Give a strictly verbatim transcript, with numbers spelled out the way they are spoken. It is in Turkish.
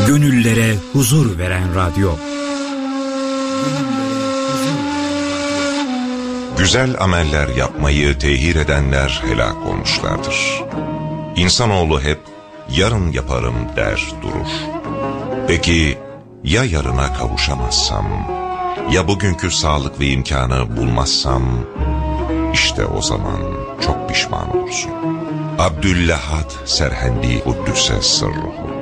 Gönüllere huzur veren radyo. Güzel ameller yapmayı tehir edenler helak olmuşlardır. İnsanoğlu hep yarın yaparım der durur. Peki ya yarına kavuşamazsam, ya bugünkü sağlık ve imkanı bulmazsam, işte o zaman çok pişman olursun. Abdüllahad Serhendi Kuddüs'e sırruhu.